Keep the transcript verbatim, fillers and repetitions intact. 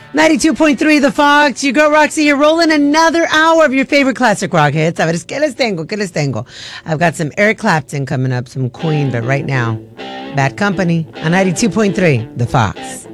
ninety-two point three The Fox. Your girl Roxy here, rolling another hour of your favorite classic rock hits. A ver, ¿qué les tengo? ¿Qué les tengo? I've got some Eric Clapton coming up, some Queen, but right now, Bad Company on ninety-two point three The Fox.